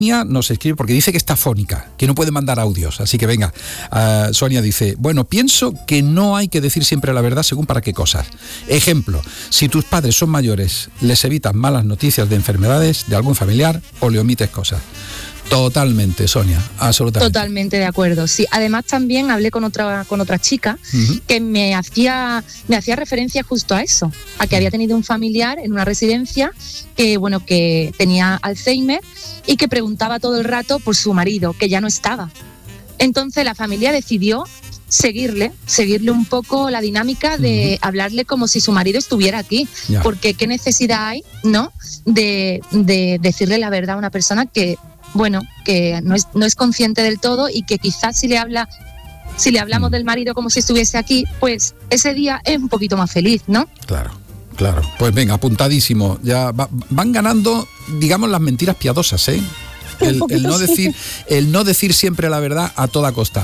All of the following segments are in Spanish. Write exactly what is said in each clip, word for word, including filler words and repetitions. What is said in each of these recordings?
nos escribe porque dice que está fónica, que no puede mandar audios, así que venga. uh, Sonia dice, bueno, pienso que no hay que decir siempre la verdad según para qué cosas. Ejemplo, si tus padres son mayores, les evitas malas noticias de enfermedades de algún familiar o le omites cosas. Totalmente, Sonia, absolutamente. Totalmente de acuerdo, sí. Además también hablé con otra con otra chica uh-huh. que me hacía me hacía referencia justo a eso, a que había tenido un familiar en una residencia que bueno que tenía Alzheimer y que preguntaba todo el rato por su marido, que ya no estaba. Entonces la familia decidió seguirle, seguirle un poco la dinámica de uh-huh. hablarle como si su marido estuviera aquí, yeah. porque qué necesidad hay, ¿no? De, de decirle la verdad a una persona que bueno, que no es, no es consciente del todo y que quizás si le habla, si le hablamos mm. del marido como si estuviese aquí, pues ese día es un poquito más feliz, ¿no? Claro, claro. Pues venga, apuntadísimo. Ya va, van ganando, digamos, las mentiras piadosas, ¿eh? El, el no decir, el no decir siempre la verdad a toda costa.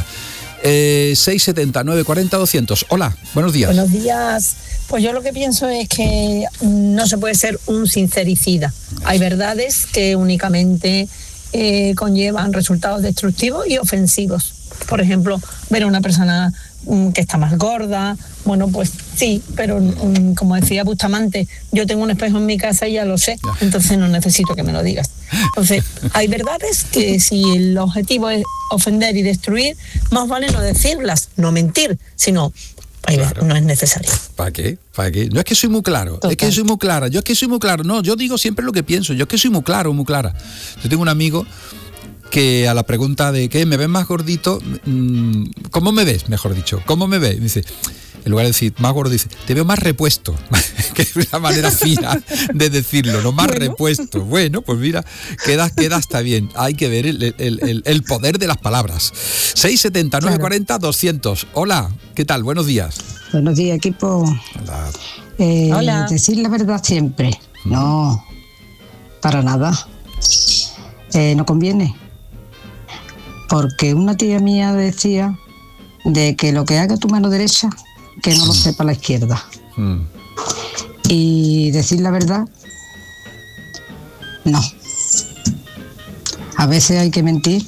Eh, seis setenta, nueve cuarenta, doscientos. Hola, buenos días. Buenos días. Pues yo lo que pienso es que no se puede ser un sincericida. Hay verdades que únicamente Eh, conllevan resultados destructivos y ofensivos. Por ejemplo, ver a una persona um, que está más gorda, bueno, pues sí, pero um, como decía Bustamante, yo tengo un espejo en mi casa y ya lo sé, entonces no necesito que me lo digas. Entonces, hay verdades que si el objetivo es ofender y destruir, más vale no decirlas, no mentir, sino claro. no es necesario. ¿Para qué? ¿Para qué? No es que soy muy claro, Total. es que soy muy clara, yo es que soy muy claro, no, yo digo siempre lo que pienso, yo es que soy muy claro, muy clara. Yo tengo un amigo que a la pregunta de ¿qué? ¿Me ves más gordito? ¿Cómo me ves? Mejor dicho, ¿cómo me ves? Y dice, en lugar de decir más gordo, dice, te veo más repuesto, que es una manera fina de decirlo, no más bueno. repuesto. Bueno, pues mira, queda, queda hasta bien. Hay que ver el, el, el, el poder de las palabras. seis setenta, nueve cuarenta, doscientos. Hola, ¿qué tal? Buenos días. Buenos días, equipo. Hola. Eh, Hola. Decir la verdad siempre. No, para nada. Eh, no conviene. Porque una tía mía decía de que lo que haga tu mano derecha, que no lo sepa la izquierda. Mm. Y decir la verdad, no. A veces hay que mentir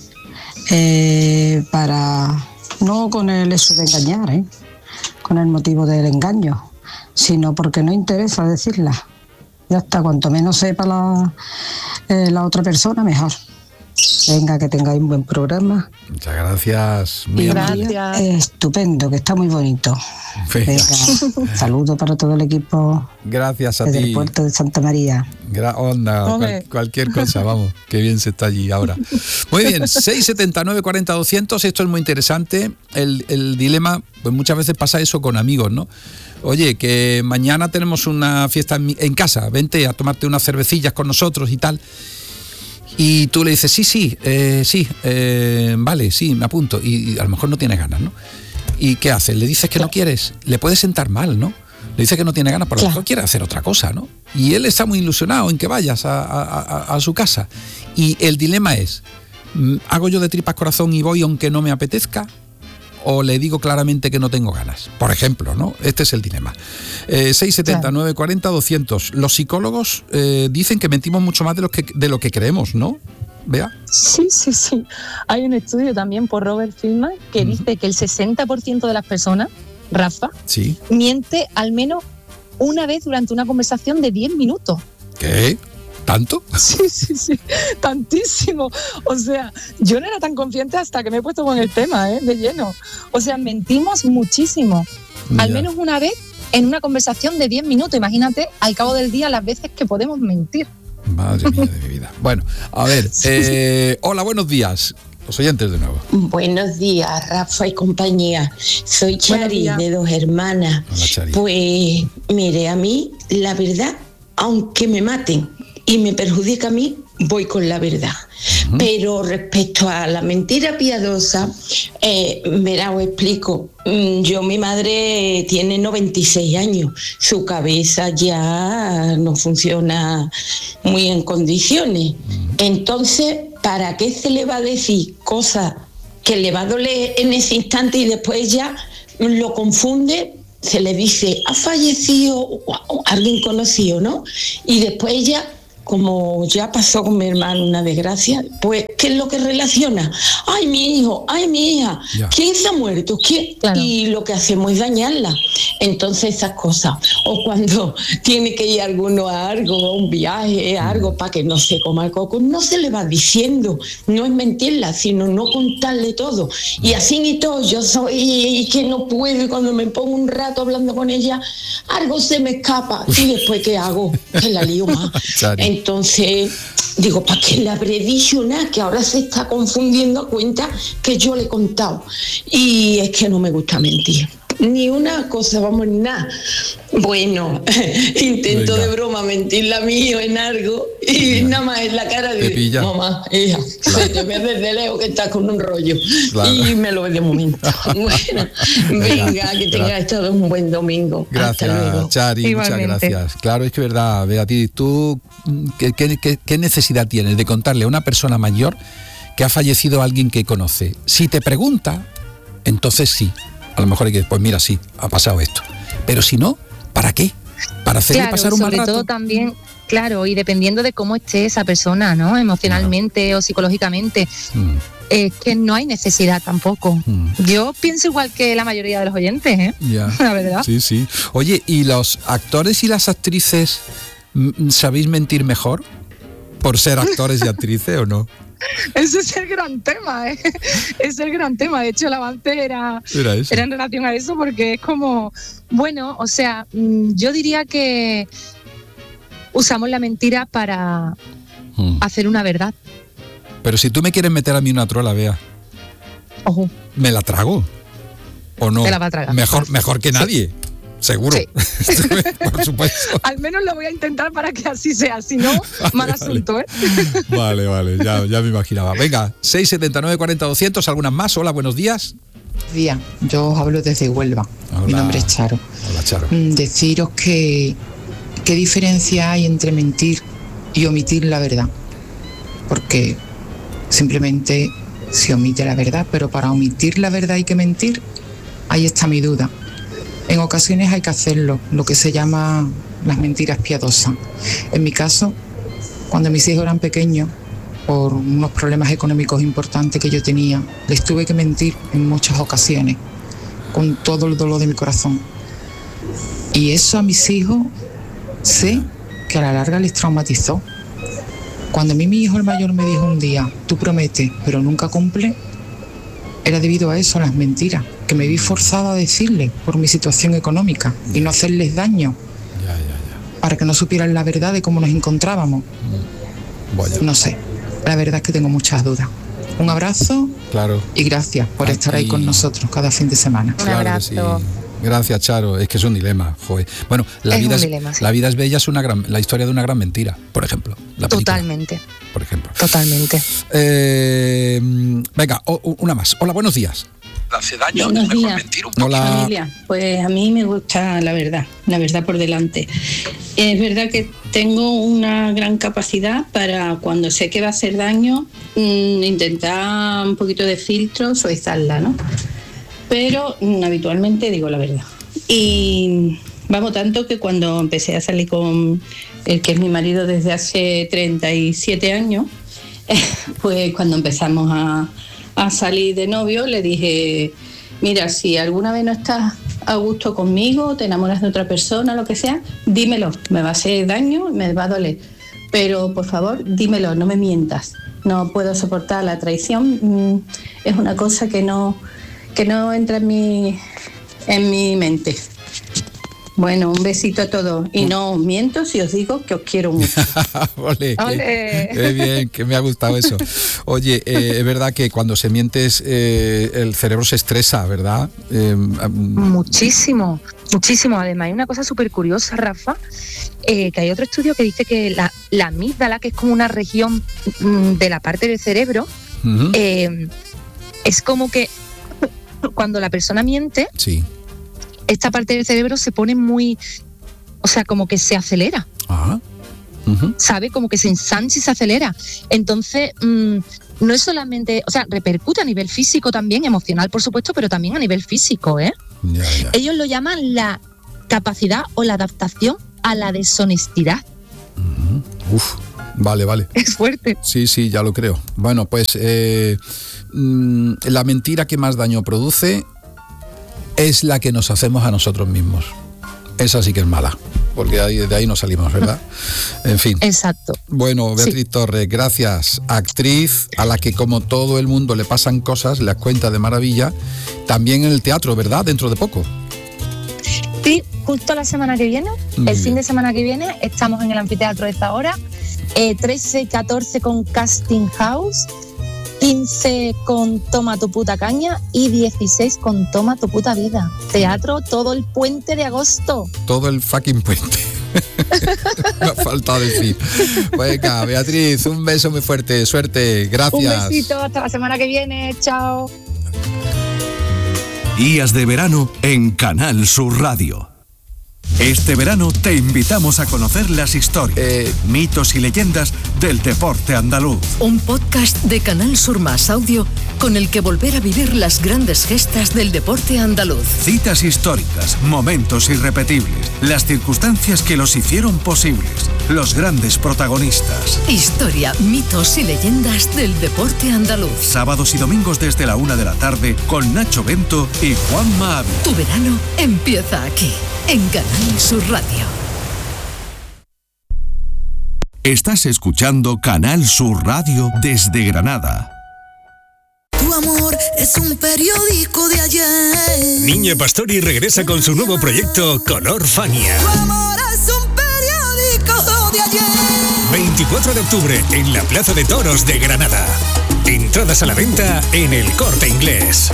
eh, para, no con el eso de engañar, ¿eh? con el motivo del engaño, sino porque no interesa decirla. Ya está, cuanto menos sepa la, eh, la otra persona, mejor. Venga, que tengáis un buen programa. Muchas gracias. Muy gracias. Estupendo, que está muy bonito. Venga, saludos para todo el equipo. Gracias a desde ti. el puerto de Santa María. Gra- onda, cual, cualquier cosa, vamos, qué bien se está allí ahora. Muy bien, seis setenta, nueve cuarenta, doscientos, esto es muy interesante. El, el dilema, pues muchas veces pasa eso con amigos, ¿no? Oye, que mañana tenemos una fiesta en, en casa, vente a tomarte unas cervecillas con nosotros y tal. Y tú le dices, sí, sí, eh, sí, eh, vale, sí, me apunto. Y, y a lo mejor no tienes ganas, ¿no? ¿Y qué haces? Le dices que claro. no quieres, le puede sentar mal, ¿no? Le dices que no tiene ganas, pero claro. a lo mejor quiere hacer otra cosa, ¿no? Y él está muy ilusionado en que vayas a, a, a, a su casa. Y el dilema es, ¿hago yo de tripas corazón y voy aunque no me apetezca? ¿O le digo claramente que no tengo ganas? Por ejemplo, ¿no? Este es el dilema. Eh, seis setenta, nueve cuarenta, doscientos. Los psicólogos eh, dicen que mentimos mucho más de lo que, de lo que creemos, ¿no? ¿Vea? Sí, sí, sí. Hay un estudio también por Robert Friedman que uh-huh. dice que el sesenta por ciento de las personas, Rafa, sí. miente al menos una vez durante una conversación de diez minutos. ¿Qué? ¿Tanto? Sí, sí, sí, tantísimo. O sea, yo no era tan confiante hasta que me he puesto con el tema, ¿eh? De lleno. O sea, mentimos muchísimo. Ya. Al menos una vez en una conversación de diez minutos. Imagínate, al cabo del día, las veces que podemos mentir. Madre mía de mi vida. Bueno, a ver, eh, hola, buenos días. Los oyentes de nuevo. Buenos días, Rafa y compañía. Soy Chari, de Dos Hermanas. Hola, Chari. Pues, mire, a mí, la verdad, aunque me maten y me perjudica a mí, voy con la verdad. Uh-huh. Pero respecto a la mentira piadosa, eh, verá, os explico. Yo, mi madre tiene noventa y seis años, su cabeza ya no funciona muy en condiciones. Uh-huh. Entonces, ¿para qué se le va a decir cosas que le va a doler en ese instante y después ya lo confunde? Se le dice, ha fallecido alguien conocido, ¿no? Y después ya como ya pasó con mi hermano una desgracia, pues ¿qué es lo que relaciona? Ay, mi hijo, ay, mi hija, ya. ¿Quién se ha muerto? ¿Quién? Claro. Y lo que hacemos es dañarla. Entonces esas cosas, o cuando tiene que ir alguno a algo, a un viaje, a algo para que no se coma el coco, no se le va diciendo, no es mentirla, sino no contarle todo. Y así y todo, yo soy que no puedo, y cuando me pongo un rato hablando con ella, algo se me escapa, y después ¿qué hago? Que la lío más. Entonces digo, ¿para qué le habré dicho nada? Que ahora se está confundiendo a cuenta que yo le he contado. Y es que no me gusta mentir. Ni una cosa, vamos, nada. Bueno, intento Venga. de broma mentirle a mi hijo en algo y Venga. nada más en la cara de mamá, hija, claro. se te ve desde lejos que estás con un rollo. Claro. Y me lo ve de momento. Bueno, venga, que tengas estado un buen domingo. Gracias, Hasta luego. Chari, Igualmente. Muchas gracias. Claro, es que es verdad, Beatriz, tú, ¿qué, qué, qué, qué necesidad tienes de contarle a una persona mayor que ha fallecido alguien que conoce? Si te pregunta, entonces sí. A lo mejor hay que, pues mira, sí, ha pasado esto. Pero si no, ¿para qué? ¿Para hacerle claro, pasar un mal rato? Sobre todo también, claro, y dependiendo de cómo esté esa persona, ¿no? Emocionalmente claro. o psicológicamente, mm. es que no hay necesidad tampoco. Mm. Yo pienso igual que la mayoría de los oyentes, ¿eh? Ya. La verdad. Sí, sí. Oye, ¿y los actores y las actrices sabéis mentir mejor? ¿Por ser actores y actrices o no? Ese es el gran tema, ¿eh? Es el gran tema. De hecho, el avance era, era, era en relación a eso, porque es como, bueno, o sea, yo diría que usamos la mentira para hmm. hacer una verdad. Pero si tú me quieres meter a mí una trola, Bea, Ojo. ¿me la trago? ¿O no? Te la va a tragar. Mejor, mejor que nadie. Sí. Seguro, sí. Por supuesto. Al menos lo voy a intentar para que así sea, si no, vale, mal asunto, vale. ¿eh? Vale, vale, ya, ya me imaginaba. Venga, seis setenta y nueve cuarenta doscientos, ¿algunas más? Hola, buenos días. Buenos días, yo os hablo desde Huelva. Hola. Mi nombre es Charo. Hola, Charo. Deciros que qué diferencia hay entre mentir y omitir la verdad. Porque simplemente se omite la verdad, pero para omitir la verdad hay que mentir. Ahí está mi duda. En ocasiones hay que hacerlo, lo que se llama las mentiras piadosas. En mi caso, cuando mis hijos eran pequeños, por unos problemas económicos importantes que yo tenía, les tuve que mentir en muchas ocasiones, con todo el dolor de mi corazón. Y eso a mis hijos sé que a la larga les traumatizó. Cuando a mí mi hijo el mayor me dijo un día, tú prometes, pero nunca cumple, era debido a eso, a las mentiras, que me vi forzada a decirle por mi situación económica y no hacerles daño, ya, ya, ya. para que no supieran la verdad de cómo nos encontrábamos. Vaya. No sé, la verdad es que tengo muchas dudas. Un abrazo claro. y gracias por Aquí. estar ahí con nosotros cada fin de semana. Un abrazo. Claro, sí. Gracias, Charo. Es que es un dilema, joder. Bueno, la es vida un es, dilema, sí. la vida es bella, es una gran, la historia de una gran mentira, por ejemplo. La Totalmente. Por ejemplo. Totalmente. Eh, venga, o, una más. Hola, buenos días. Hace daño, Buenos mejor días. mentir un poco. Hola. Familia, pues a mí me gusta la verdad, la verdad por delante. Es verdad que tengo una gran capacidad para cuando sé que va a hacer daño, mmm, intentar un poquito de filtro, suavizarla, ¿no? Pero mmm, habitualmente digo la verdad. Y vamos, tanto que cuando empecé a salir con el que es mi marido desde hace treinta y siete años, pues cuando empezamos a a salir de novio, le dije, mira, si alguna vez no estás a gusto conmigo, te enamoras de otra persona, lo que sea, dímelo, me va a hacer daño, me va a doler, pero por favor, dímelo, no me mientas, no puedo soportar la traición, es una cosa que no, que no entra en mi, en mi mente. Bueno, un besito a todos. Y no os miento si os digo que os quiero mucho. Ole, qué, qué bien, que me ha gustado eso. Oye, eh, es verdad que cuando se mientes eh, el cerebro se estresa, ¿verdad? Eh, muchísimo, muchísimo. Además, hay una cosa súper curiosa, Rafa, eh, que hay otro estudio que dice que la, la amígdala, que es como una región de la parte del cerebro, uh-huh. eh, es como que cuando la persona miente... Sí. Esta parte del cerebro se pone muy, o sea, como que se acelera. Ajá. Uh-huh. ¿Sabe? Como que se ensancha y se acelera. Entonces, mmm, no es solamente, o sea, repercute a nivel físico también, emocional por supuesto, pero también a nivel físico, ¿eh? Ya, ya. Ellos lo llaman la capacidad o la adaptación a la deshonestidad. Uh-huh. Uf. Vale, vale. Es fuerte. Sí, sí, ya lo creo. Bueno, pues eh, mmm, la mentira que más daño produce es la que nos hacemos a nosotros mismos. Esa sí que es mala, porque de ahí, de ahí no salimos, ¿verdad? En fin. Exacto. Bueno, Beatriz sí. Torres, gracias. Actriz a la que, como todo el mundo, le pasan cosas, las cuenta de maravilla. También en el teatro, ¿verdad? Dentro de poco. Sí, justo la semana que viene, Muy el bien. fin de semana que viene, estamos en el anfiteatro de Zahora, eh, trece y catorce con Casting House, quince con Toma tu puta caña y dieciséis con Toma tu puta vida. Teatro todo el puente de agosto. Todo el fucking puente. Me ha faltado decir. Venga, Beatriz, un beso muy fuerte, suerte, gracias. Un besito, hasta la semana que viene, chao. Días de verano en Canal Sur Radio. Este verano te invitamos a conocer las historias, eh, mitos y leyendas del deporte andaluz. Un podcast de Canal Sur Más Audio con el que volver a vivir las grandes gestas del deporte andaluz. Citas históricas, momentos irrepetibles, las circunstancias que los hicieron posibles, los grandes protagonistas. Historia, mitos y leyendas del deporte andaluz. Sábados y domingos desde la una de la tarde con Nacho Bento y Juanma Ávila. Tu verano empieza aquí, en Canal Sur Radio. Estás escuchando Canal Sur Radio desde Granada. Tu amor es un periódico de ayer. Niña Pastori regresa con su nuevo proyecto Color Fania. Tu amor es un periódico de ayer. veinticuatro de octubre en la Plaza de Toros de Granada. Entradas a la venta en El Corte Inglés.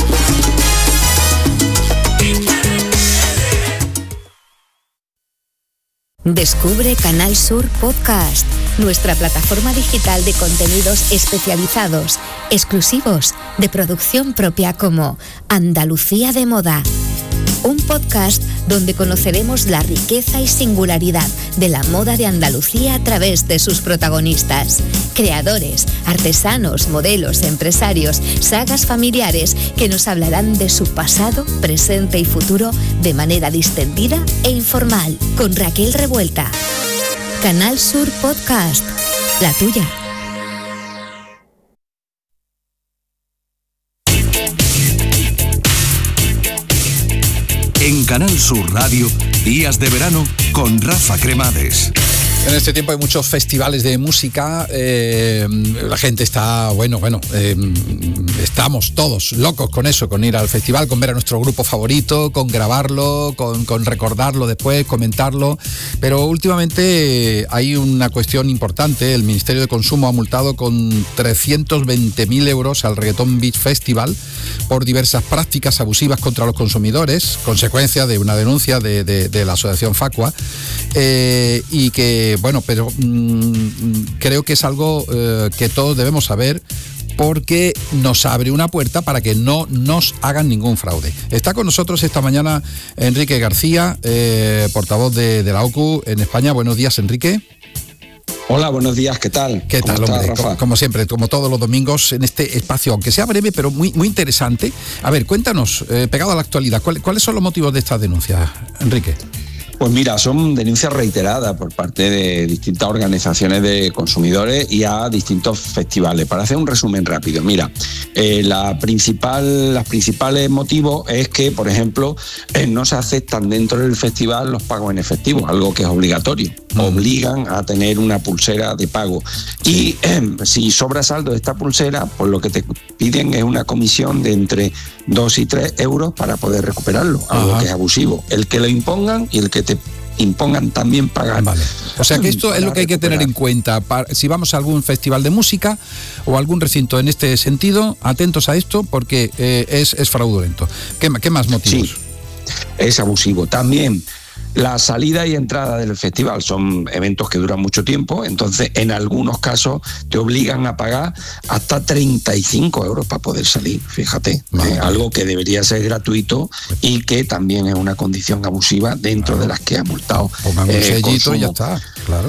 Descubre Canal Sur Podcast, nuestra plataforma digital de contenidos especializados, exclusivos, de producción propia como Andalucía de Moda. Un podcast donde conoceremos la riqueza y singularidad de la moda de Andalucía a través de sus protagonistas, creadores, artesanos, modelos, empresarios, sagas familiares que nos hablarán de su pasado, presente y futuro de manera distendida e informal, con Raquel Revuelta. Canal Sur Podcast, la tuya. En Canal Sur Radio, Días de Verano con Rafa Cremades. En este tiempo hay muchos festivales de música, eh, la gente está, bueno, bueno, eh, estamos todos locos con eso, con ir al festival, con ver a nuestro grupo favorito, con grabarlo, con, con recordarlo después, comentarlo, pero últimamente hay una cuestión importante. El Ministerio de Consumo ha multado con trescientos veinte mil euros al Reggaeton Beach Festival por diversas prácticas abusivas contra los consumidores, consecuencia de una denuncia de, de, de la asociación Facua, eh, y que bueno, pero mmm, creo que es algo eh, que todos debemos saber, porque nos abre una puerta para que no nos hagan ningún fraude. Está con nosotros esta mañana Enrique García, eh, portavoz de, de la O C U en España. Buenos días, Enrique. Hola, buenos días, ¿qué tal? ¿Qué tal, hombre? Estás, como, como siempre, como todos los domingos en este espacio, aunque sea breve, pero muy, muy interesante. A ver, cuéntanos, eh, pegado a la actualidad, ¿cuál, ¿cuáles son los motivos de estas denuncias, Enrique? Pues mira, son denuncias reiteradas por parte de distintas organizaciones de consumidores y a distintos festivales. Para hacer un resumen rápido, mira, eh, la principal, los principales motivos es que, por ejemplo, eh, no se aceptan dentro del festival los pagos en efectivo, algo que es obligatorio. Mm. Obligan a tener una pulsera de pago. Y eh, si sobra saldo de esta pulsera, pues lo que te piden es una comisión de entre dos y tres euros para poder recuperarlo, algo Ajá. que es abusivo. El que lo impongan y el que te impongan también pagar. Vale. O sea que esto es lo que hay que tener en cuenta. Si vamos a algún festival de música o algún recinto en este sentido, atentos a esto, porque eh, es, es fraudulento. ¿Qué, ¿Qué más motivos? Sí, es abusivo. También la salida y entrada del festival son eventos que duran mucho tiempo, entonces en algunos casos te obligan a pagar hasta treinta y cinco euros para poder salir, fíjate, vale. eh, algo que debería ser gratuito y que también es una condición abusiva dentro claro. de las que ha multado. Pongan un eh, sellito y ya está, claro.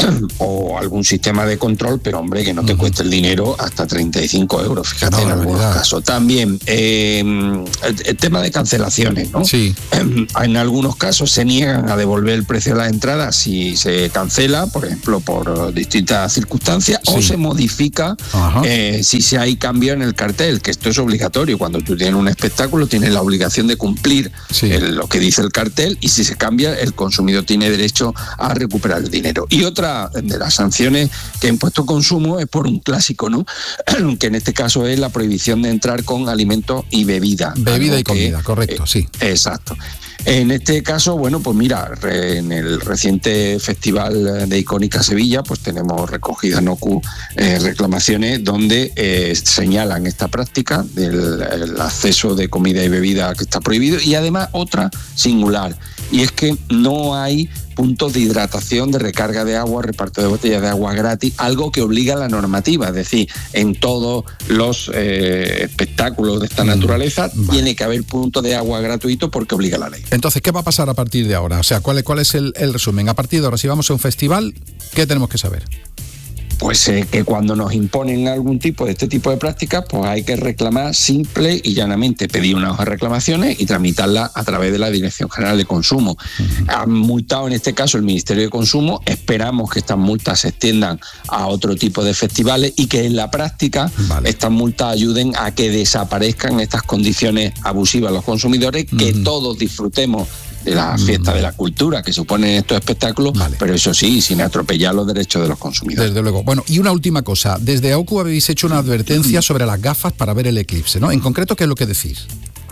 O algún sistema de control, pero hombre, que no te uh-huh. cueste el dinero hasta treinta y cinco euros, fíjate, no, en algunos verdad. casos. También eh, el, el tema de cancelaciones, ¿no? Sí. En algunos casos se niega niegan a devolver el precio de las entradas si se cancela, por ejemplo, por distintas circunstancias, sí. o se modifica eh, si se hay cambio en el cartel, que esto es obligatorio. Cuando tú tienes un espectáculo tienes la obligación de cumplir sí. el, lo que dice el cartel, y si se cambia el consumidor tiene derecho a recuperar el dinero. Y otra de las sanciones que ha impuesto Consumo es por un clásico, ¿no? Que en este caso es la prohibición de entrar con alimentos y bebida. Bebida y comida, que, correcto, eh, sí. Exacto. En este caso, bueno, pues mira, en el reciente Festival de Icónica Sevilla, pues tenemos recogidas en O C U eh, reclamaciones donde eh, señalan esta práctica del el acceso de comida y bebida que está prohibido, y además otra singular, y es que no hay puntos de hidratación, de recarga de agua, reparto de botellas de agua gratis, algo que obliga a la normativa, es decir, en todos los eh, espectáculos de esta naturaleza mm, vale. tiene que haber puntos de agua gratuito porque obliga la ley. Entonces, ¿qué va a pasar a partir de ahora? O sea, ¿cuál es, cuál es el, el resumen? A partir de ahora, si vamos a un festival, ¿qué tenemos que saber? Pues eh, que cuando nos imponen algún tipo de este tipo de prácticas, pues hay que reclamar simple y llanamente, pedir una hoja de reclamaciones y tramitarla a través de la Dirección General de Consumo. Uh-huh. Han multado en este caso el Ministerio de Consumo, esperamos que estas multas se extiendan a otro tipo de festivales y que en la práctica vale. estas multas ayuden a que desaparezcan estas condiciones abusivas a los consumidores, uh-huh. que todos disfrutemos de la fiesta de la cultura que suponen estos espectáculos, vale. pero eso sí, sin atropellar los derechos de los consumidores. Desde luego. Bueno, y una última cosa, desde O C U habéis hecho una advertencia sobre las gafas para ver el eclipse, ¿no? En concreto, ¿qué es lo que decís?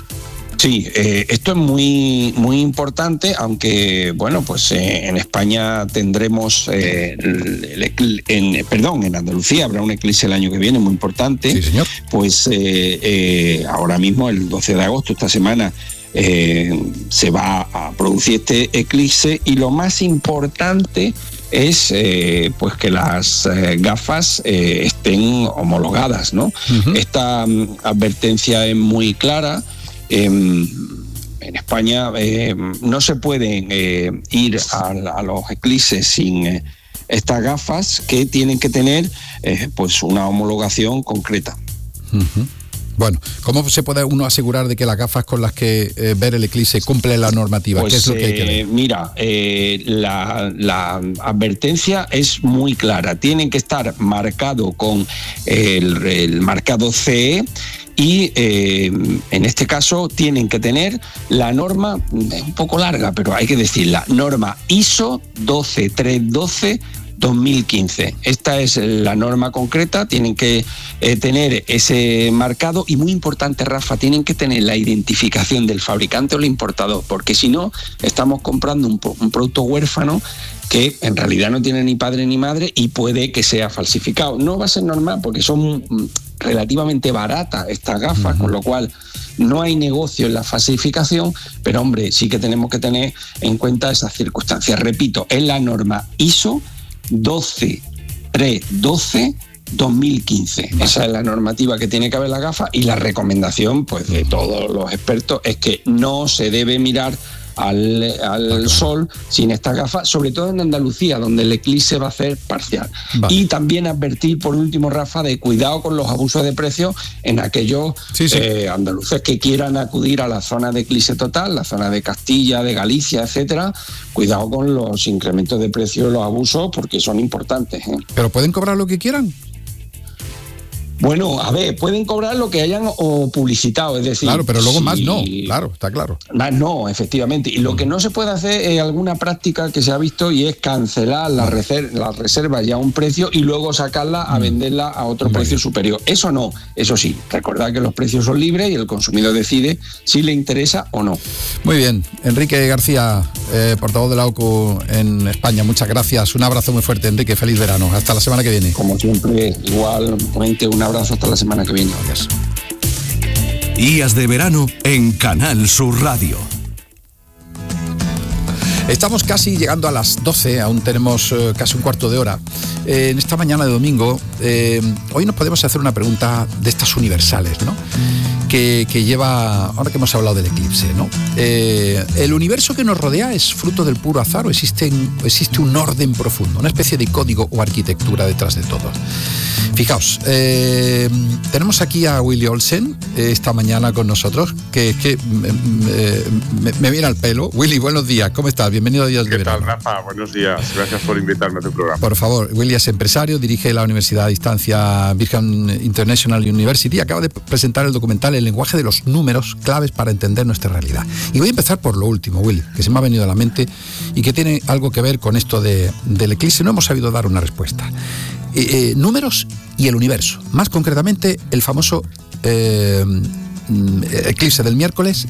Sí, eh, esto es muy muy importante, aunque bueno, pues eh, en España tendremos eh, el, el, en, perdón, en Andalucía habrá un eclipse el año que viene muy importante. Sí, señor. Pues eh, eh, ahora mismo, el doce de agosto, esta semana, Eh, se va a producir este eclipse, y lo más importante es eh, pues que las eh, gafas eh, estén homologadas, ¿no? Uh-huh. Esta um, advertencia es muy clara. Eh, en España eh, no se pueden eh, ir a, a los eclipses sin eh, estas gafas, que tienen que tener eh, pues una homologación concreta. Uh-huh. Bueno, ¿cómo se puede uno asegurar de que las gafas con las que eh, ver el eclipse cumplen la normativa? Pues, ¿qué es lo que hay que ver? Eh, mira, eh, la, la advertencia es muy clara. Tienen que estar marcado con el, el marcado C E, y eh, en este caso tienen que tener la norma, es un poco larga, pero hay que decirla, norma I S O doce mil trescientos doce dos mil quince. Esta es la norma concreta, tienen que eh, tener ese marcado, y muy importante, Rafa, tienen que tener la identificación del fabricante o el importador, porque si no, estamos comprando un, un producto huérfano que en realidad no tiene ni padre ni madre y puede que sea falsificado. No va a ser normal porque son relativamente baratas estas gafas, uh-huh. con lo cual no hay negocio en la falsificación, pero hombre, sí que tenemos que tener en cuenta esas circunstancias. Repito, es la norma I S O doce mil trescientos doce dos mil quince. Vale. Esa es la normativa que tiene que haber la gafa, y la recomendación pues de todos los expertos es que no se debe mirar al, al vale. sol sin esta gafa, sobre todo en Andalucía, donde el eclipse va a ser parcial. Vale. Y también advertir, por último, Rafa, de cuidado con los abusos de precios en aquellos sí, sí. Eh, andaluces que quieran acudir a la zona de eclipse total, la zona de Castilla, de Galicia, etcétera. Cuidado con los incrementos de precios, los abusos, porque son importantes, ¿eh? ¿Pero pueden cobrar lo que quieran? Bueno, a ver, pueden cobrar lo que hayan o publicitado, es decir... Claro, pero luego si, más no, claro, está claro. Más no, efectivamente. Y lo que no se puede hacer es alguna práctica que se ha visto, y es cancelar la, reser- la reserva ya a un precio y luego sacarla a venderla a otro precio superior. Eso no, eso sí, recordad que los precios son libres y el consumidor decide si le interesa o no. Muy bien, Enrique García, eh, portavoz de la O C U en España, muchas gracias. Un abrazo muy fuerte, Enrique, feliz verano. Hasta la semana que viene. Como siempre, igualmente un abrazo. Abrazo hasta la semana que viene. Gracias. Días de verano en Canal Sur Radio. Estamos casi llegando a las doce, aún tenemos eh, casi un cuarto de hora. Eh, en esta mañana de domingo, eh, hoy nos podemos hacer una pregunta de estas universales, ¿no? Que, que lleva, ahora que hemos hablado del eclipse, ¿no? Eh, ¿El universo que nos rodea es fruto del puro azar o existe, existe un orden profundo, una especie de código o arquitectura detrás de todo? Fijaos, eh, tenemos aquí a Willy Olsen eh, esta mañana con nosotros, que, que me, me, me viene al pelo. Willy, buenos días, ¿cómo estás? Bienvenido. bienvenido a Días de ¿Qué Verano. tal, Rafa? Buenos días, gracias por invitarme a tu programa. Por favor, Willy es empresario, dirige la Universidad a Distancia Brigham International University y acaba de presentar el documental El lenguaje de los números, claves para entender nuestra realidad. Y voy a empezar por lo último, Willy, que se me ha venido a la mente y que tiene algo que ver con esto de, del eclipse. No hemos sabido dar una respuesta. Eh, eh, números y el universo, más concretamente el famoso eh, eclipse del miércoles,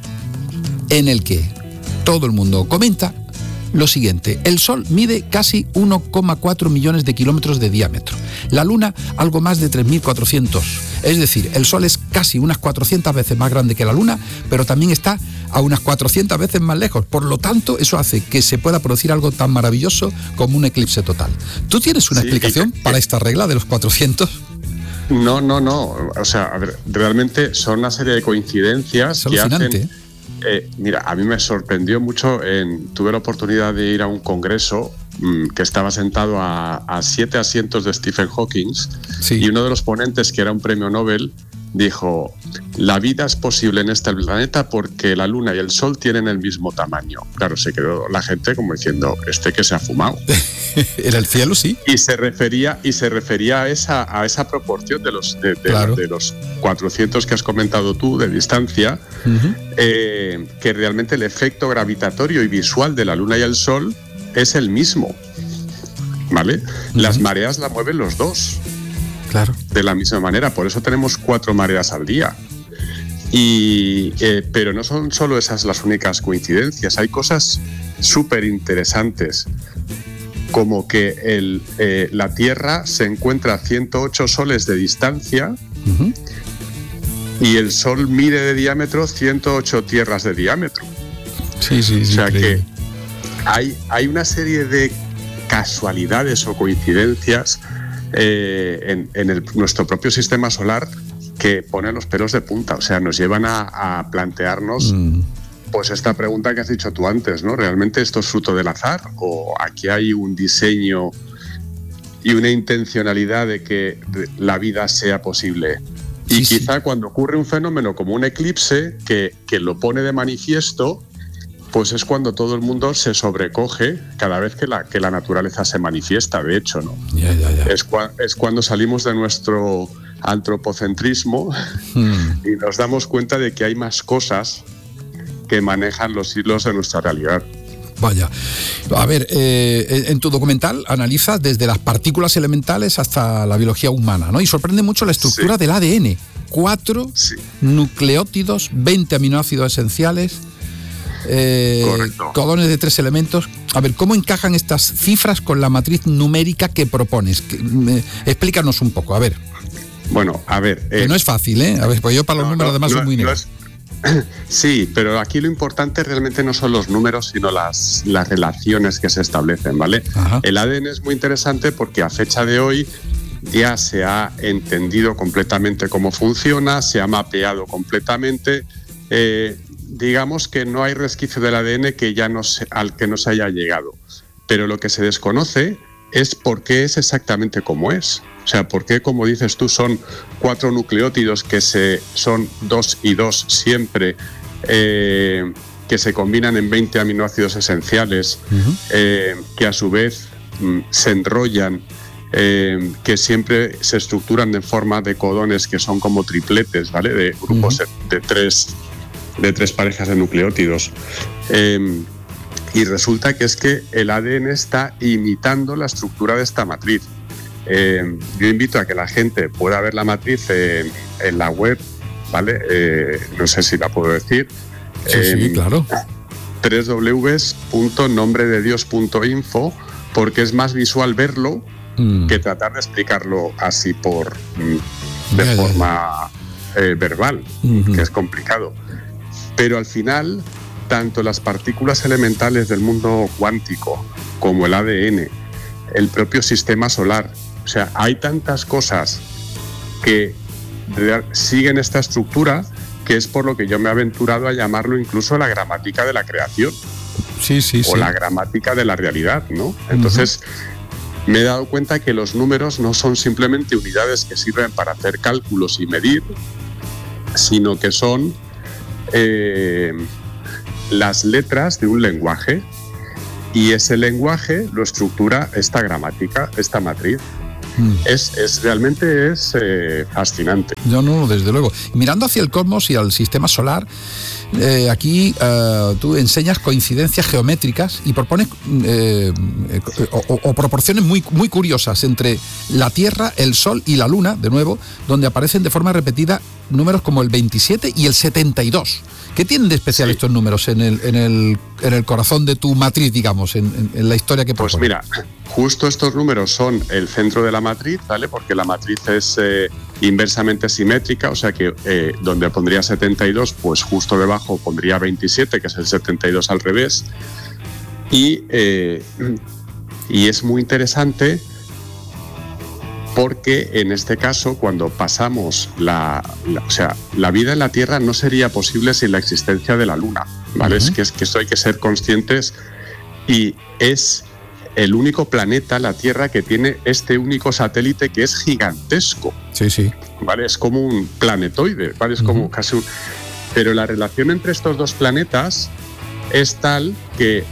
en el que todo el mundo comenta lo siguiente: el Sol mide casi uno coma cuatro millones de kilómetros de diámetro, la Luna algo más de tres mil cuatrocientos, es decir, el Sol es casi unas cuatrocientas veces más grande que la Luna, pero también está a unas cuatrocientas veces más lejos. Por lo tanto, eso hace que se pueda producir algo tan maravilloso como un eclipse total. ¿Tú tienes una sí, explicación para esta regla de los cuatrocientos? No, no, no. O sea, a ver, realmente son una serie de coincidencias que hacen... Eh, mira, a mí me sorprendió mucho. En, tuve la oportunidad de ir a un congreso mmm, que estaba sentado a, a siete asientos de Stephen Hawking, sí. Y uno de los ponentes, que era un premio Nobel, dijo: la vida es posible en este planeta porque la Luna y el Sol tienen el mismo tamaño. Claro, se quedó la gente como diciendo, este que se ha fumado. Era el cielo, sí. Y se refería, y se refería a esa, a esa proporción de los, de, de, claro. de los cuatrocientos que has comentado tú de distancia, uh-huh. eh, que realmente el efecto gravitatorio y visual de la Luna y el Sol es el mismo, ¿vale? Uh-huh. Las mareas la mueven los dos. Claro. De la misma manera, por eso tenemos cuatro mareas al día. Y, eh, pero no son solo esas las únicas coincidencias, hay cosas súper interesantes, como que el, eh, la Tierra se encuentra a ciento ocho soles de distancia, uh-huh. y el Sol mide de diámetro ciento ocho tierras de diámetro. Sí, sí, sí. O sea increíble. que hay, hay una serie de casualidades o coincidencias Eh, en, en el, nuestro propio sistema solar que ponen los pelos de punta, o sea, nos llevan a, a plantearnos mm. pues esta pregunta que has dicho tú antes, ¿no? ¿Realmente esto es fruto del azar o aquí hay un diseño y una intencionalidad de que la vida sea posible? Y sí, quizá sí. cuando ocurre un fenómeno como un eclipse que, que lo pone de manifiesto, pues es cuando todo el mundo se sobrecoge cada vez que la, que la naturaleza se manifiesta, de hecho, ¿no? Ya, ya, ya. Es, cua, es cuando salimos de nuestro antropocentrismo hmm. y nos damos cuenta de que hay más cosas que manejan los hilos de nuestra realidad. Vaya. A ver, eh, en tu documental analizas desde las partículas elementales hasta la biología humana, ¿no? Y sorprende mucho la estructura sí. del A D N. Cuatro sí. nucleótidos, veinte aminoácidos esenciales, Eh, codones de tres elementos. A ver, ¿cómo encajan estas cifras con la matriz numérica que propones? Que, eh, explícanos un poco, a ver. Bueno, a ver... Eh, no es fácil, ¿eh? A ver, pues yo para los no, números no, además no, soy muy no negro. Es... Sí, pero aquí lo importante realmente no son los números, sino las, las relaciones que se establecen, ¿vale? Ajá. El A D N es muy interesante porque a fecha de hoy ya se ha entendido completamente cómo funciona, se ha mapeado completamente... Eh, digamos que no hay resquicio del A D N que ya no se, al que no se haya llegado. Pero lo que se desconoce es por qué es exactamente como es. O sea, por qué, como dices tú, son cuatro nucleótidos que se, son dos y dos siempre, eh, que se combinan en veinte aminoácidos esenciales, uh-huh. eh, que a su vez mm, se enrollan, eh, que siempre se estructuran en forma de codones que son como tripletes, ¿vale? De grupos uh-huh. de, de tres... de tres parejas de nucleótidos. Eh, y resulta que es que el A D N está imitando la estructura de esta matriz. Eh, yo invito a que la gente pueda ver la matriz en, en la web, ¿vale? Eh, no sé si la puedo decir. Sí, eh, sí, claro. doble u doble u doble u punto nombre de dios punto info, porque es más visual verlo mm. que tratar de explicarlo así por de ya, forma ya, ya. Eh, verbal, uh-huh. que es complicado. Pero al final, tanto las partículas elementales del mundo cuántico como el A D N, el propio sistema solar, o sea, hay tantas cosas que siguen esta estructura que es por lo que yo me he aventurado a llamarlo incluso la gramática de la creación. Sí, sí, o sí. la gramática de la realidad, ¿no? Entonces, uh-huh. me he dado cuenta que los números no son simplemente unidades que sirven para hacer cálculos y medir, sino que son... Eh, las letras de un lenguaje y ese lenguaje lo estructura esta gramática, esta matriz. Mm. Es, es realmente es eh, fascinante. No, no, desde luego. Mirando hacia el cosmos y al sistema solar, eh, aquí eh, tú enseñas coincidencias geométricas y propones eh, eh, o, o proporciones muy, muy curiosas entre la Tierra, el Sol y la Luna, de nuevo, donde aparecen de forma repetida números como el veintisiete y el setenta y dos. ¿Qué tienen de especial sí. estos números en el, en, el, en el corazón de tu matriz, digamos, en, en, en la historia que propones? Pues mira, justo estos números son el centro de la matriz, ¿vale? Porque la matriz es eh, inversamente simétrica, o sea que eh, donde pondría setenta y dos, pues justo debajo pondría veintisiete, que es el setenta y dos al revés. Y, eh, y es muy interesante porque en este caso, cuando pasamos la, la, o sea, la vida en la Tierra no sería posible sin la existencia de la Luna, ¿vale? Uh-huh. Es que, es que esto hay que ser conscientes, y es el único planeta, la Tierra, que tiene este único satélite que es gigantesco. Sí, sí. ¿Vale? Es como un planetoide, ¿vale? Es uh-huh. como casi un... Pero la relación entre estos dos planetas es tal que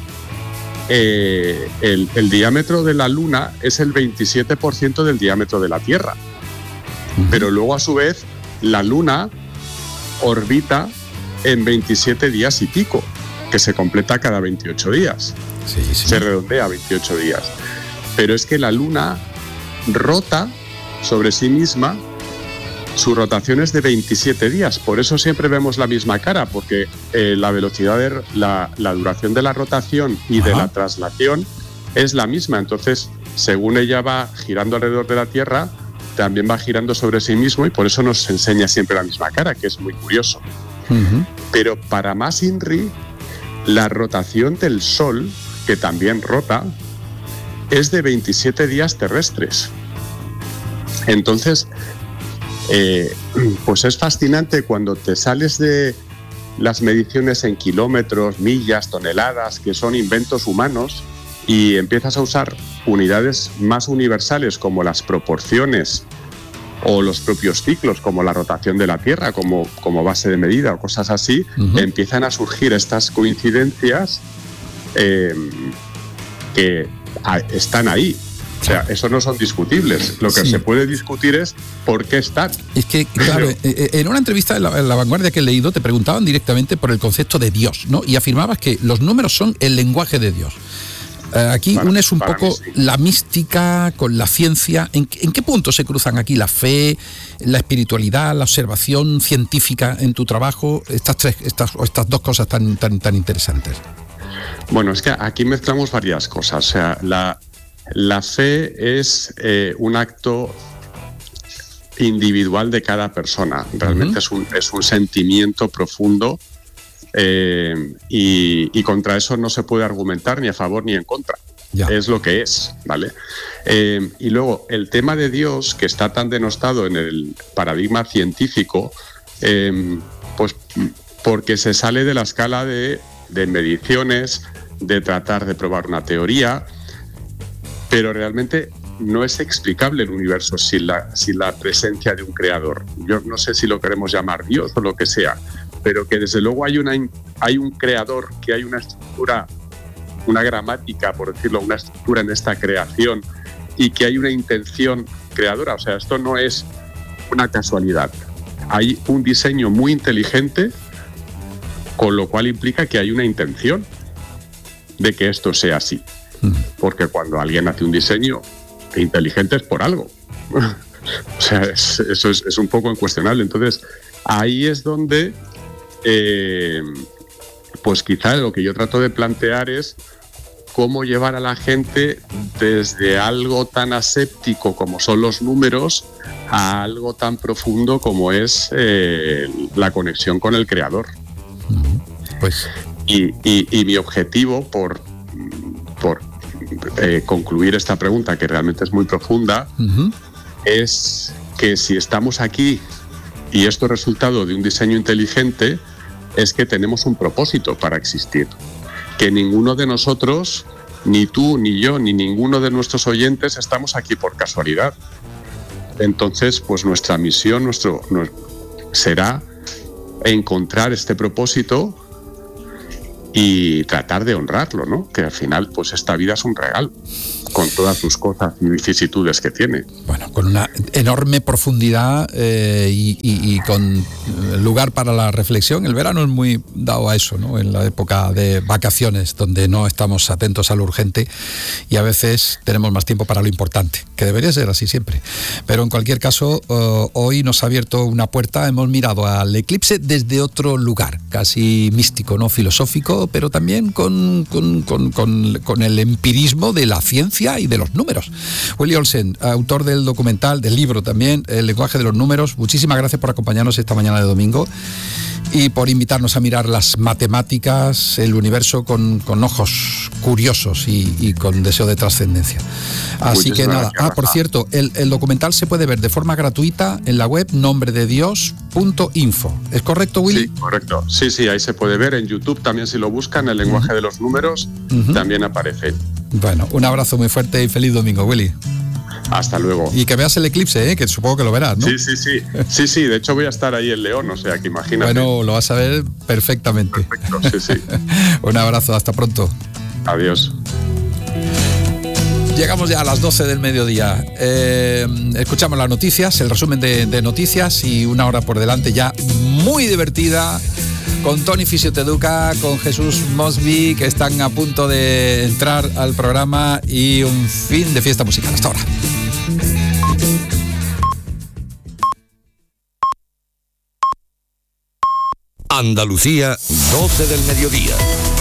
Eh, el, el diámetro de la Luna es el veintisiete por ciento del diámetro de la Tierra. Uh-huh. Pero luego, a su vez, la Luna orbita en veintisiete días y pico, que se completa cada veintiocho días. Sí, sí. Se redondea a veintiocho días. Pero es que la Luna rota sobre sí misma. Su rotación es de veintisiete días, por eso siempre vemos la misma cara, porque eh, la velocidad, de la, la duración de la rotación y Ajá. de la traslación es la misma. Entonces, según ella va girando alrededor de la Tierra, también va girando sobre sí mismo, y por eso nos enseña siempre la misma cara, que es muy curioso. Uh-huh. Pero para más INRI, la rotación del Sol, que también rota, es de veintisiete días terrestres. Entonces, Eh, pues es fascinante cuando te sales de las mediciones en kilómetros, millas, toneladas, que son inventos humanos, y empiezas a usar unidades más universales como las proporciones o los propios ciclos, como la rotación de la Tierra, como, como base de medida o cosas así. Uh-huh. Empiezan a surgir estas coincidencias eh, que a, están ahí. O sea, eso no son discutibles. Lo que sí. se puede discutir es por qué están. Es que, claro, Pero... en una entrevista en la, en la Vanguardia que he leído, te preguntaban directamente por el concepto de Dios, ¿no? Y afirmabas que los números son el lenguaje de Dios. Eh, aquí para, unes un poco mí, sí. la mística con la ciencia. ¿En, ¿En qué punto se cruzan aquí la fe, la espiritualidad, la observación científica en tu trabajo? Estas tres, estas, o estas dos cosas tan, tan, tan interesantes. Bueno, es que aquí mezclamos varias cosas. O sea, la... La fe es eh, un acto individual de cada persona. Realmente uh-huh. es, un, es un sentimiento profundo eh, y, y contra eso no se puede argumentar ni a favor ni en contra. Ya. Es lo que es, ¿vale? Eh, y luego, el tema de Dios, que está tan denostado en el paradigma científico, eh, pues porque se sale de la escala de, de mediciones, de tratar de probar una teoría. Pero realmente no es explicable el universo sin la, sin la presencia de un creador. Yo no sé si lo queremos llamar Dios o lo que sea, pero que desde luego hay, una, hay un creador, que hay una estructura, una gramática, por decirlo, una estructura en esta creación, y que hay una intención creadora. O sea, esto no es una casualidad. Hay un diseño muy inteligente, con lo cual implica que hay una intención de que esto sea así. Porque cuando alguien hace un diseño inteligente es por algo. O sea, es, eso es, es un poco incuestionable. Entonces, ahí es donde, eh, pues quizá lo que yo trato de plantear es cómo llevar a la gente desde algo tan aséptico como son los números a algo tan profundo como es eh, la conexión con el creador. Pues. Y, y, y mi objetivo, por, por eh, concluir esta pregunta, que realmente es muy profunda, uh-huh. es que si estamos aquí y esto es resultado de un diseño inteligente, es que tenemos un propósito para existir. Que ninguno de nosotros, ni tú, ni yo, ni ninguno de nuestros oyentes estamos aquí por casualidad. Entonces, pues nuestra misión nuestro, nuestro será encontrar este propósito y tratar de honrarlo, ¿no? Que al final, pues esta vida es un regalo, con todas sus cosas y vicisitudes que tiene. Bueno, con una enorme profundidad eh, y, y, y con lugar para la reflexión. El verano es muy dado a eso, ¿no? En la época de vacaciones, donde no estamos atentos a lo urgente y a veces tenemos más tiempo para lo importante, que debería ser así siempre. Pero en cualquier caso, uh, hoy nos ha abierto una puerta, hemos mirado al eclipse desde otro lugar, casi místico, ¿no? Filosófico, pero también con, con, con, con, con el empirismo de la ciencia y de los números. Willy Olsen, autor del documental, del libro también, El lenguaje de los números, muchísimas gracias por acompañarnos esta mañana de domingo y por invitarnos a mirar las matemáticas, el universo con, con ojos curiosos y, y con deseo de trascendencia. Así que nada, ah, por cierto, el, el documental se puede ver de forma gratuita en la web nombre de dios punto info. ¿Es correcto, Willy? Sí, correcto. Sí, sí, ahí se puede ver. En YouTube también, si lo buscan, el lenguaje uh-huh. de los números, uh-huh. también aparece. Bueno, un abrazo muy fuerte y feliz domingo, Willy. Hasta luego. Y que veas el eclipse, ¿eh? Que supongo que lo verás, ¿no? Sí, sí, sí. Sí, sí, de hecho voy a estar ahí en León, o sea que imagínate. Bueno, lo vas a ver perfectamente. Perfecto, sí, sí. Un abrazo, hasta pronto. Adiós. Llegamos ya a las doce del mediodía. Eh, escuchamos las noticias, el resumen de, de noticias y una hora por delante ya muy divertida con Tony Fisioteduca, con Jesús Mosby, que están a punto de entrar al programa y un fin de fiesta musical. Hasta ahora. Andalucía, doce del mediodía.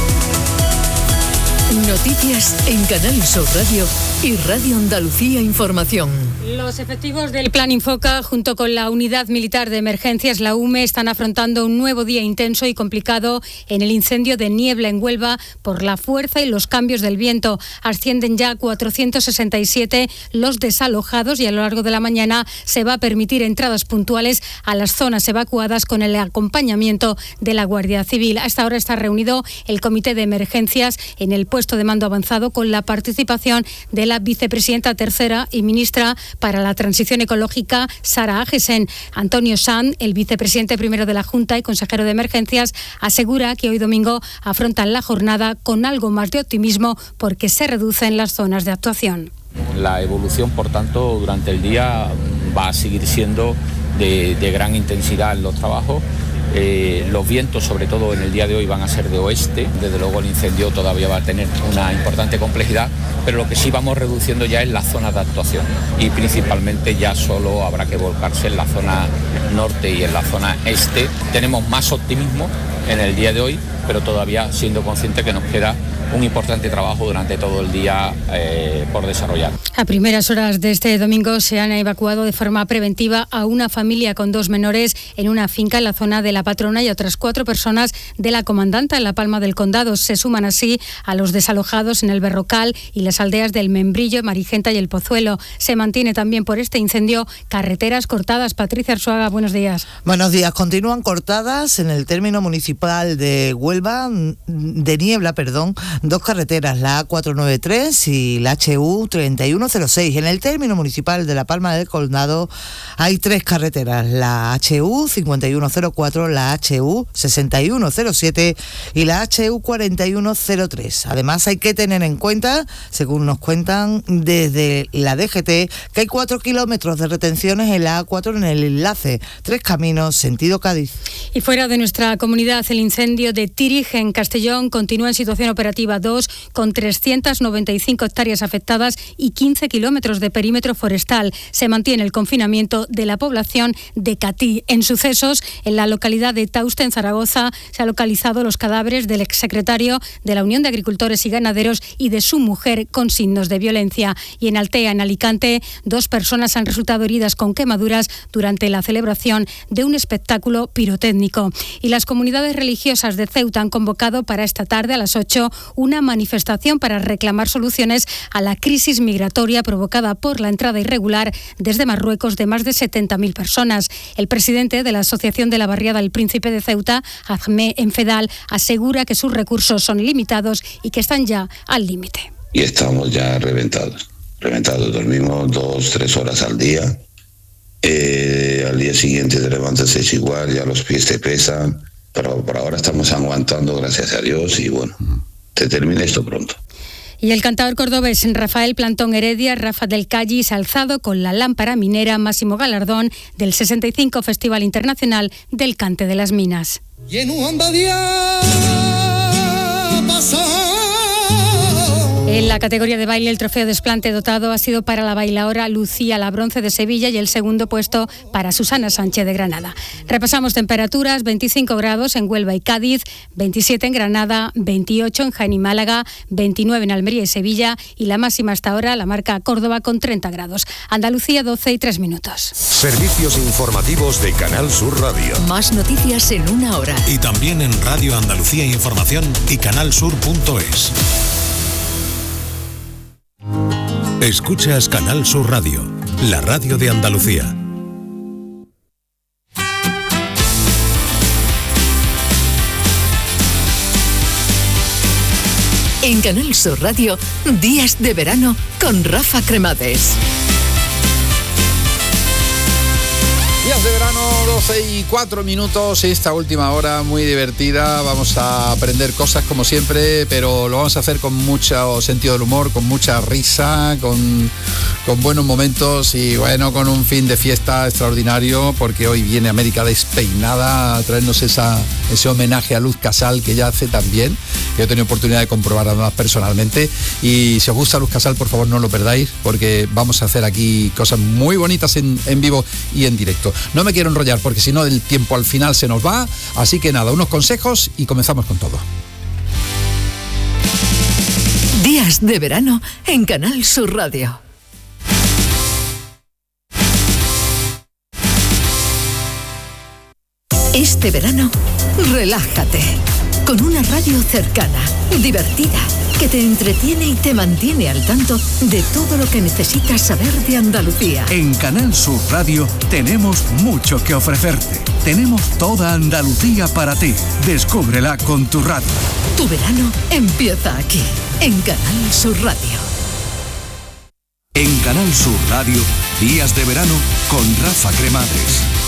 Noticias en Canal Sur Radio y Radio Andalucía Información. Los efectivos del Plan Infoca, junto con la Unidad Militar de Emergencias, la U M E, están afrontando un nuevo día intenso y complicado en el incendio de Niebla en Huelva por la fuerza y los cambios del viento. Ascienden ya a cuatrocientos sesenta y siete los desalojados y a lo largo de la mañana se va a permitir entradas puntuales a las zonas evacuadas con el acompañamiento de la Guardia Civil. A esta hora está reunido el Comité de Emergencias en el puesto de mando avanzado con la participación de la vicepresidenta tercera y ministra para la Transición Ecológica, Sara Agesen. Antonio Sanz, el vicepresidente primero de la Junta y consejero de Emergencias, asegura que hoy domingo afrontan la jornada con algo más de optimismo porque se reducen las zonas de actuación. La evolución, por tanto, durante el día va a seguir siendo de, de gran intensidad en los trabajos. Eh, los vientos, sobre todo en el día de hoy, van a ser de oeste. Desde luego el incendio todavía va a tener una importante complejidad, pero lo que sí vamos reduciendo ya es la zona de actuación y principalmente ya solo habrá que volcarse en la zona norte y en la zona este. Tenemos más optimismo en el día de hoy, pero todavía siendo consciente que nos queda un importante trabajo durante todo el día eh, por desarrollar. A primeras horas de este domingo se han evacuado de forma preventiva a una familia con dos menores en una finca en la zona de La Patrona y otras cuatro personas de La Comandanta en La Palma del Condado. Se suman así a los desalojados en el Berrocal y las aldeas del Membrillo, Marigenta y El Pozuelo. Se mantiene también por este incendio carreteras cortadas. Patricia Arzuaga, buenos días. Buenos días. Continúan cortadas en el término municipal de Huelva, de Niebla, perdón, dos carreteras, la A cuatrocientos noventa y tres y la H U treinta y uno cero seis. En el término municipal de La Palma del Condado hay tres carreteras, la H U cincuenta y uno cero cuatro, la H U sesenta y uno cero siete y la H U cuarenta y uno cero tres. Además hay que tener en cuenta, según nos cuentan desde la D G T, que hay cuatro kilómetros de retenciones en la A cuatro en el enlace Tres Caminos, sentido Cádiz. Y fuera de nuestra comunidad, el incendio de Tírig en Castellón continúa en situación operativa dos, con trescientas noventa y cinco hectáreas afectadas y quince kilómetros de perímetro forestal. Se mantiene el confinamiento de la población de Catí. En sucesos, en la localidad de Tauste, en Zaragoza, se han localizado los cadáveres del exsecretario de la Unión de Agricultores y Ganaderos y de su mujer con signos de violencia. Y en Altea, en Alicante, dos personas han resultado heridas con quemaduras durante la celebración de un espectáculo pirotécnico. Y las comunidades religiosas de Ceuta han convocado para esta tarde a las ocho una manifestación para reclamar soluciones a la crisis migratoria provocada por la entrada irregular desde Marruecos de más de setenta mil personas. El presidente de la Asociación de la Barriada El Príncipe de Ceuta, Ahmed Enfedal, asegura que sus recursos son limitados y que están ya al límite. Y estamos ya reventados, reventados, dormimos dos, tres horas al día. Eh, al día siguiente te levantas es igual, ya los pies te pesan, pero por ahora estamos aguantando, gracias a Dios, y bueno, se termine esto pronto. Y el cantador cordobés Rafael Plantón Heredia, Rafa del Calli, se ha alzado con la lámpara minera, máximo galardón del sesenta y cinco Festival Internacional del Cante de las Minas. En la categoría de baile, el trofeo desplante dotado ha sido para la bailaora Lucía La Bronce de Sevilla y el segundo puesto para Susana Sánchez de Granada. Repasamos temperaturas: veinticinco grados en Huelva y Cádiz, veintisiete en Granada, veintiocho en Jaén y Málaga, veintinueve en Almería y Sevilla, y la máxima hasta ahora la marca Córdoba con treinta grados. Andalucía, doce y tres minutos. Servicios informativos de Canal Sur Radio. Más noticias en una hora. Y también en Radio Andalucía Información y canalsur punto es. Escuchas Canal Sur Radio, la radio de Andalucía. En Canal Sur Radio, Días de Verano con Rafa Cremades. Días de verano, doce y cuatro minutos, esta última hora muy divertida. Vamos a aprender cosas como siempre, pero lo vamos a hacer con mucho sentido del humor, con mucha risa, con, con buenos momentos y bueno, con un fin de fiesta extraordinario, porque hoy viene América Despeinada a traernos esa, ese homenaje a Luz Casal que ella hace también, que yo he tenido oportunidad de comprobar además personalmente. Y si os gusta Luz Casal, por favor no lo perdáis, porque vamos a hacer aquí cosas muy bonitas en, en vivo y en directo. No me quiero enrollar porque si no el tiempo al final se nos va, así que nada, unos consejos y comenzamos con todo. Días de verano en Canal Sur Radio. Este verano, relájate con una radio cercana, divertida, que te entretiene y te mantiene al tanto de todo lo que necesitas saber de Andalucía. En Canal Sur Radio tenemos mucho que ofrecerte. Tenemos toda Andalucía para ti. Descúbrela con tu radio. Tu verano empieza aquí, en Canal Sur Radio. En Canal Sur Radio, Días de Verano con Rafa Cremades.